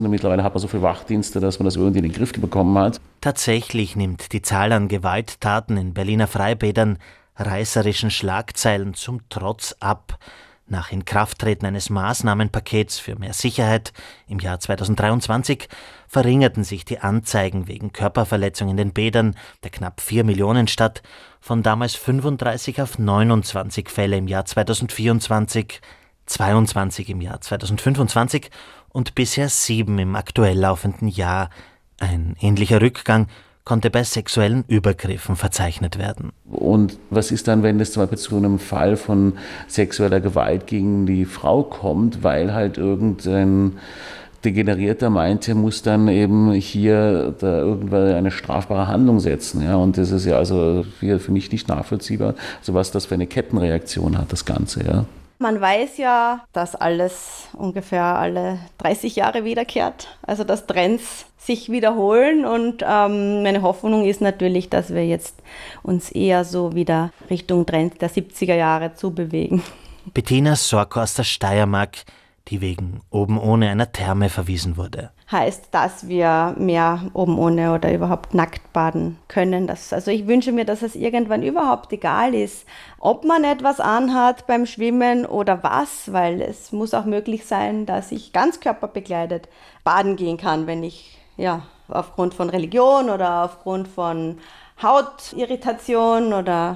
Mittlerweile hat man so viele Wachdienste, dass man das irgendwie in den Griff bekommen hat. Tatsächlich nimmt die Zahl an Gewalttaten in Berliner Freibädern reißerischen Schlagzeilen zum Trotz ab. Nach Inkrafttreten eines Maßnahmenpakets für mehr Sicherheit im Jahr 2023 verringerten sich die Anzeigen wegen Körperverletzung in den Bädern der knapp 4 Millionen Stadt von damals 35 auf 29 Fälle im Jahr 2024, 22 im Jahr 2025 und bisher 7 im aktuell laufenden Jahr. Ein ähnlicher Rückgang konnte bei sexuellen Übergriffen verzeichnet werden. Und was ist dann, wenn es zum Beispiel zu einem Fall von sexueller Gewalt gegen die Frau kommt, weil halt irgendein Degenerierter meint, er muss dann eben hier da irgendwann eine strafbare Handlung setzen. Ja? Und das ist ja also für mich nicht nachvollziehbar, also was das für eine Kettenreaktion hat, das Ganze. Ja? Man weiß ja, dass alles ungefähr alle 30 Jahre wiederkehrt, also dass Trends sich wiederholen und meine Hoffnung ist natürlich, dass wir jetzt uns eher so wieder Richtung Trends der 70er Jahre zubewegen. Bettina Sorko aus der Steiermark, die wegen oben ohne einer Therme verwiesen wurde. Heißt, dass wir mehr oben ohne oder überhaupt nackt baden können. Also ich wünsche mir, dass es irgendwann überhaupt egal ist, ob man etwas anhat beim Schwimmen oder was, weil es muss auch möglich sein, dass ich ganz körperbekleidet baden gehen kann, wenn ich aufgrund von Religion oder aufgrund von Hautirritation oder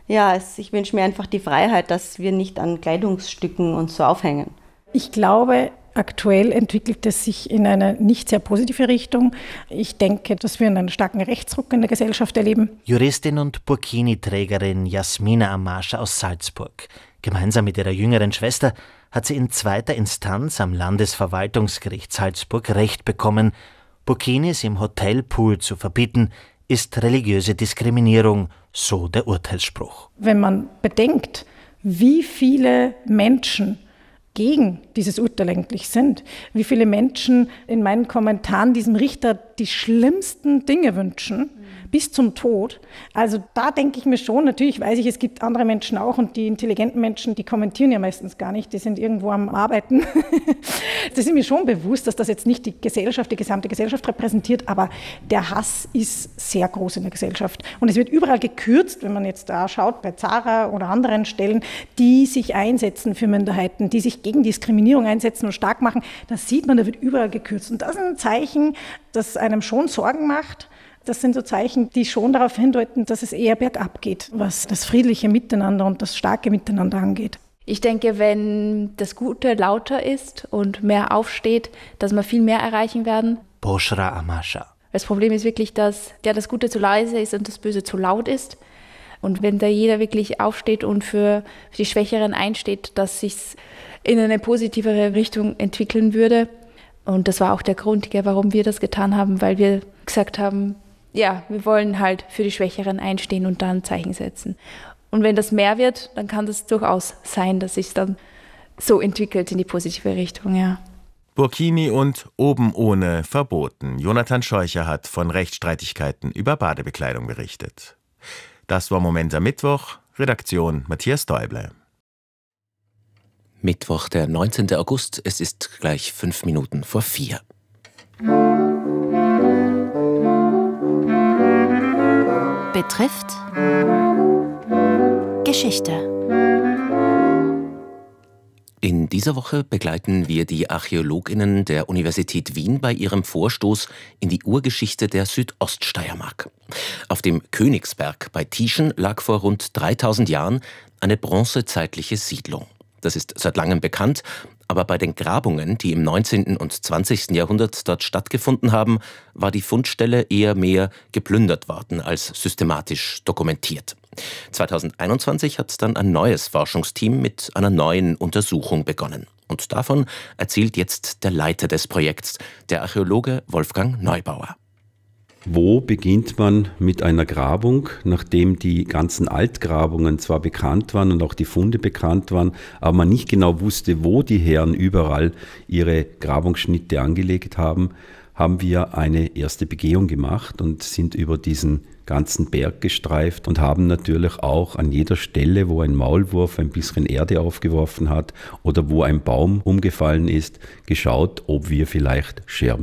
ich wünsche mir einfach die Freiheit, dass wir nicht an Kleidungsstücken uns so aufhängen. Ich glaube, aktuell entwickelt es sich in eine nicht sehr positive Richtung. Ich denke, dass wir einen starken Rechtsruck in der Gesellschaft erleben. Juristin und Burkini-Trägerin Jasmina Amascha aus Salzburg. Gemeinsam mit ihrer jüngeren Schwester hat sie in zweiter Instanz am Landesverwaltungsgericht Salzburg Recht bekommen. Burkinis im Hotelpool zu verbieten, ist religiöse Diskriminierung, so der Urteilsspruch. Wenn man bedenkt, wie viele Menschen gegen dieses Urteil eigentlich sind, wie viele Menschen in meinen Kommentaren diesem Richter die schlimmsten Dinge wünschen, bis zum Tod. Also da denke ich mir schon, natürlich weiß ich, es gibt andere Menschen auch und die intelligenten Menschen, die kommentieren ja meistens gar nicht, die sind irgendwo am Arbeiten. Das ist mir schon bewusst, dass das jetzt nicht die gesamte Gesellschaft repräsentiert, aber der Hass ist sehr groß in der Gesellschaft. Und es wird überall gekürzt, wenn man jetzt da schaut, bei Zara oder anderen Stellen, die sich einsetzen für Minderheiten, die sich gegen Diskriminierung einsetzen und stark machen. Das sieht man, da wird überall gekürzt. Und das ist ein Zeichen, das einem schon Sorgen macht. Das sind so Zeichen, die schon darauf hindeuten, dass es eher bergab geht, was das friedliche Miteinander und das starke Miteinander angeht. Ich denke, wenn das Gute lauter ist und mehr aufsteht, dass wir viel mehr erreichen werden. Boshra Amascha. Das Problem ist wirklich, dass das Gute zu leise ist und das Böse zu laut ist. Und wenn da jeder wirklich aufsteht und für die Schwächeren einsteht, dass sich in eine positivere Richtung entwickeln würde. Und das war auch der Grund, warum wir das getan haben, weil wir gesagt haben, ja, wir wollen halt für die Schwächeren einstehen und da ein Zeichen setzen. Und wenn das mehr wird, dann kann das durchaus sein, dass sich dann so entwickelt in die positive Richtung, ja. Burkini und oben ohne verboten. Jonathan Scheucher hat von Rechtsstreitigkeiten über Badebekleidung berichtet. Das war Moment am Mittwoch. Redaktion Matthias Däuble. Mittwoch, der 19. August. Es ist gleich 5 Minuten vor 4. Betrifft Geschichte. In dieser Woche begleiten wir die ArchäologInnen der Universität Wien bei ihrem Vorstoß in die Urgeschichte der Südoststeiermark. Auf dem Königsberg bei Tieschen lag vor rund 3000 Jahren eine bronzezeitliche Siedlung. Das ist seit langem bekannt, aber bei den Grabungen, die im 19. und 20. Jahrhundert dort stattgefunden haben, war die Fundstelle eher mehr geplündert worden als systematisch dokumentiert. 2021 hat dann ein neues Forschungsteam mit einer neuen Untersuchung begonnen. Und davon erzählt jetzt der Leiter des Projekts, der Archäologe Wolfgang Neubauer. Wo beginnt man mit einer Grabung, nachdem die ganzen Altgrabungen zwar bekannt waren und auch die Funde bekannt waren, aber man nicht genau wusste, wo die Herren überall ihre Grabungsschnitte angelegt haben, haben wir eine erste Begehung gemacht und sind über diesen ganzen Berg gestreift und haben natürlich auch an jeder Stelle, wo ein Maulwurf ein bisschen Erde aufgeworfen hat oder wo ein Baum umgefallen ist, geschaut, ob wir vielleicht Scherben